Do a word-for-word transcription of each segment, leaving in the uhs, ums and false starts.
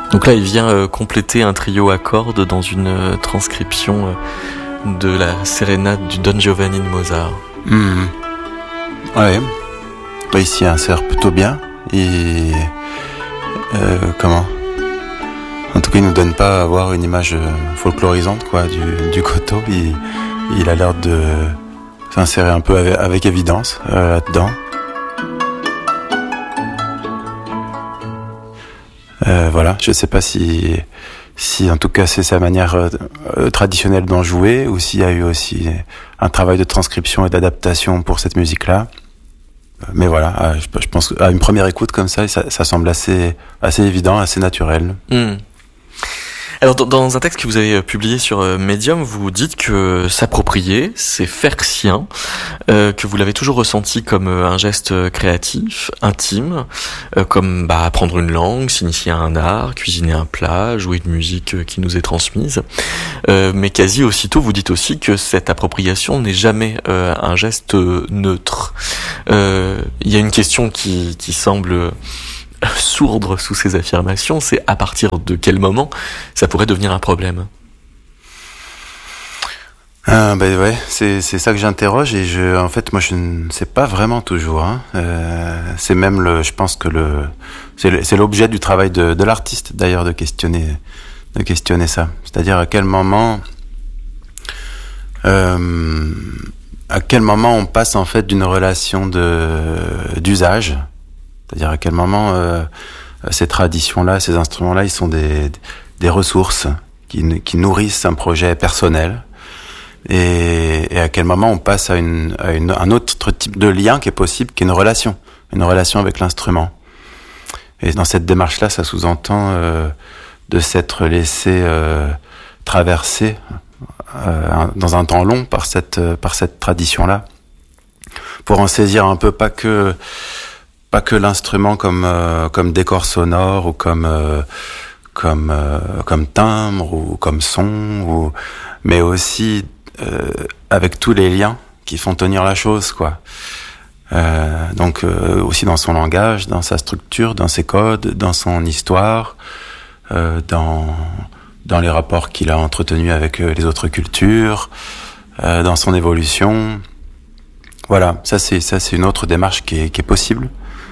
Donc là, il vient euh, compléter un trio à cordes dans une euh, transcription euh, de la sérénade du Don Giovanni de Mozart. Mmh. Ouais. Il s'y insère plutôt bien. Et euh, comment En tout cas, il nous donne pas à avoir une image folklorisante quoi du, du koto. Il, il a l'air de s'insérer un peu avec, avec évidence euh, là-dedans. Euh, voilà, je sais pas si, si en tout cas c'est sa manière euh, traditionnelle d'en jouer ou s'il y a eu aussi un travail de transcription et d'adaptation pour cette musique-là. Mais voilà, je, je pense qu'à une première écoute comme ça, ça, ça semble assez, assez évident, assez naturel. Mmh. Alors, dans un texte que vous avez publié sur Medium, vous dites que s'approprier, c'est faire sien, euh, que vous l'avez toujours ressenti comme un geste créatif, intime, euh, comme bah, apprendre une langue, s'initier à un art, cuisiner un plat, jouer une musique qui nous est transmise. Euh, mais quasi aussitôt, vous dites aussi que cette appropriation n'est jamais euh, un geste neutre. Euh, il y a une question qui, qui semble sourdre sous ces affirmations, c'est à partir de quel moment ça pourrait devenir un problème? Ah, ben ouais, c'est c'est ça que j'interroge et je en fait moi je ne sais pas vraiment toujours. Hein. Euh, c'est même le, je pense que le c'est le, c'est l'objet du travail de de l'artiste d'ailleurs de questionner de questionner ça. C'est-à-dire à quel moment euh, à quel moment on passe en fait d'une relation de d'usage. C'est-à-dire à quel moment euh, ces traditions-là, ces instruments-là, ils sont des, des ressources qui, qui nourrissent un projet personnel. Et, et à quel moment on passe à, une, à une, un autre type de lien qui est possible, qui est une relation, une relation avec l'instrument. Et dans cette démarche-là, ça sous-entend euh, de s'être laissé euh, traverser euh, dans un temps long par cette, par cette tradition-là, pour en saisir un peu pas que pas que l'instrument comme euh, comme décor sonore ou comme euh, comme euh, comme timbre ou comme son ou mais aussi euh, avec tous les liens qui font tenir la chose quoi. Euh, donc euh, aussi dans son langage, dans sa structure, dans ses codes, dans son histoire, euh, dans dans les rapports qu'il a entretenus avec les autres cultures, euh, dans son évolution. Voilà, ça c'est ça c'est une autre démarche qui est qui est possible.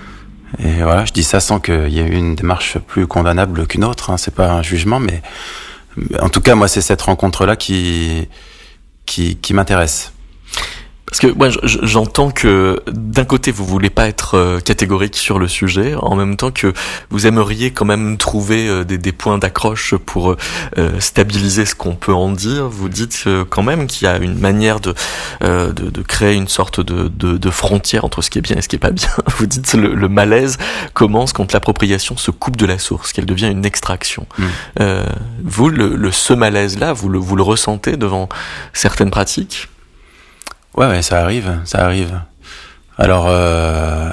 Et voilà, je dis ça sans qu'il y ait une démarche plus condamnable qu'une autre, hein. C'est pas un jugement, mais en tout cas, moi, c'est cette rencontre-là qui, qui, qui m'intéresse. Parce que moi, j'entends que d'un côté, vous voulez pas être catégorique sur le sujet, en même temps que vous aimeriez quand même trouver des, des points d'accroche pour euh, stabiliser ce qu'on peut en dire. Vous dites quand même qu'il y a une manière de, euh, de, de créer une sorte de, de, de frontière entre ce qui est bien et ce qui est pas bien. Vous dites le, le malaise commence quand l'appropriation se coupe de la source, qu'elle devient une extraction. Mmh. Euh, vous, le, le ce malaise-là, vous le, vous le ressentez devant certaines pratiques? Ouais, ouais, ça arrive, ça arrive. Alors, euh,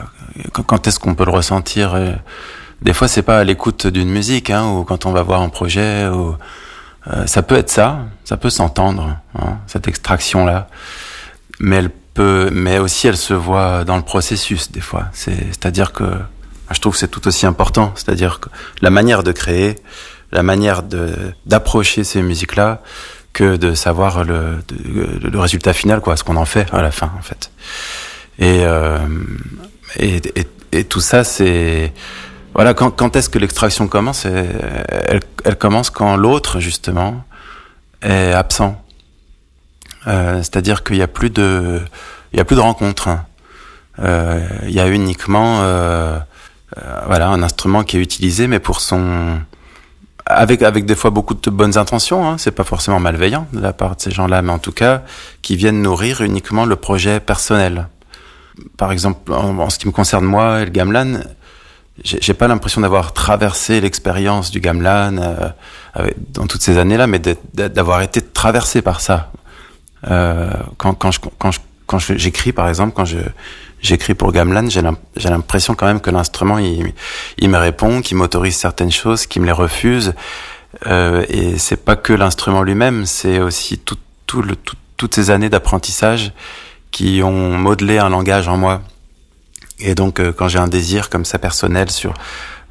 quand est-ce qu'on peut le ressentir? Des fois, c'est pas à l'écoute d'une musique, hein, ou quand on va voir un projet, ou euh, ça peut être ça, ça peut s'entendre, hein, cette extraction-là. Mais elle peut, mais aussi elle se voit dans le processus des fois. C'est, c'est-à-dire que je trouve que c'est tout aussi important. C'est-à-dire que la manière de créer, la manière de d'approcher ces musiques-là, que de savoir le, de, le résultat final, quoi, ce qu'on en fait à la fin, en fait. Et, euh, et, et, et tout ça, c'est... Voilà, quand, quand est-ce que l'extraction commence? elle, elle commence quand l'autre, justement, est absent. Euh, c'est-à-dire qu'il y a plus de... Il y a plus de rencontres. Euh, il y a uniquement... Euh, euh, voilà, un instrument qui est utilisé, mais pour son... Avec, avec des fois beaucoup de bonnes intentions, hein, c'est pas forcément malveillant de la part de ces gens-là, mais en tout cas, qui viennent nourrir uniquement le projet personnel. Par exemple, en, en ce qui me concerne moi et le gamelan, j'ai, j'ai pas l'impression d'avoir traversé l'expérience du gamelan euh, avec, dans toutes ces années-là, mais d'avoir été traversé par ça. Euh, quand, quand, je, quand, je, quand je, j'écris, par exemple, quand je j'écris pour gamelan, j'ai, j'ai l'impression quand même que l'instrument, il, il me répond, qu'il m'autorise certaines choses, qu'il me les refuse. Euh, et c'est pas que l'instrument lui-même, c'est aussi tout, tout le, tout, toutes ces années d'apprentissage qui ont modelé un langage en moi. Et donc, euh, quand j'ai un désir comme ça personnel sur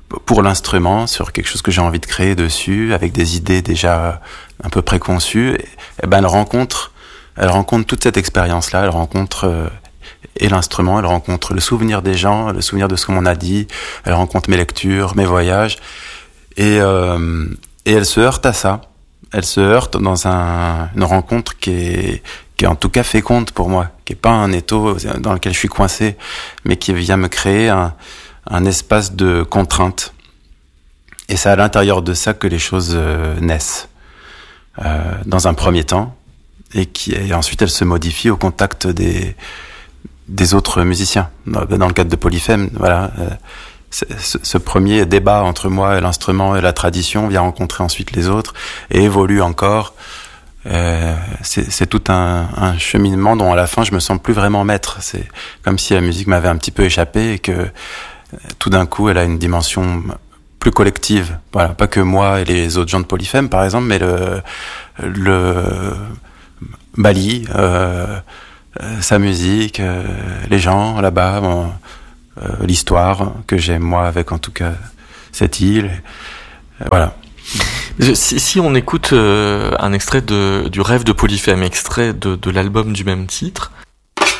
pour l'instrument, sur quelque chose que j'ai envie de créer dessus, avec des idées déjà un peu préconçues, et, et ben elle rencontre, elle rencontre toute cette expérience-là, elle rencontre euh, et l'instrument, elle rencontre le souvenir des gens, le souvenir de ce qu'on a dit, elle rencontre mes lectures, mes voyages, et euh, et elle se heurte à ça. Elle se heurte dans un, une rencontre qui est, qui est en tout cas féconde pour moi, qui est pas un étau dans lequel je suis coincé, mais qui vient me créer un, un espace de contrainte. Et c'est à l'intérieur de ça que les choses euh, naissent, euh, dans un premier temps, et qui, et ensuite elles se modifient au contact des, des autres musiciens. Dans, dans le cadre de Polyphème, voilà. Euh, Ce, ce premier débat entre moi et l'instrument et la tradition vient rencontrer ensuite les autres et évolue encore. Euh, c'est, c'est tout un, un cheminement dont à la fin je me sens plus vraiment maître. C'est comme si la musique m'avait un petit peu échappé et que tout d'un coup elle a une dimension plus collective. Voilà, pas que moi et les autres gens de Polyphème par exemple, mais le, le Bali, euh, sa musique, euh, les gens là-bas. Bon, Euh, l'histoire que j'aime moi avec en tout cas cette île, euh, voilà. Si, si on écoute euh, un extrait de, du Rêve de Polyphème, extrait de, de l'album du même titre,